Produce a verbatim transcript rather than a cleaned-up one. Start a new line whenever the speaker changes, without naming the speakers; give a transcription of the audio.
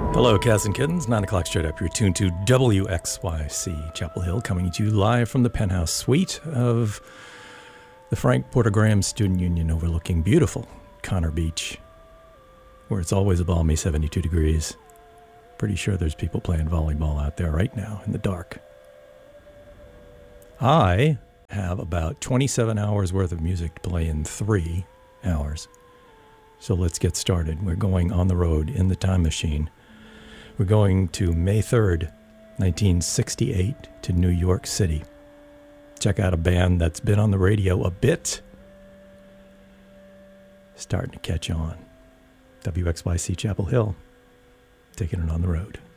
Hello, cats and kittens. nine o'clock straight up. You're tuned to W X Y C Chapel Hill, coming to you live from the penthouse suite of the Frank Porter Graham Student Union overlooking beautiful Connor Beach, where it's always a balmy seventy-two degrees. Pretty sure there's people playing volleyball out there right now in the dark. I have about twenty-seven hours worth of music to play in three hours. So let's get started. We're going on the road in the time machine. We're going to May third, nineteen sixty-eight, to New York City. Check out a band that's been on the radio a bit. Starting to catch on. W X Y C Chapel Hill, taking it on the road.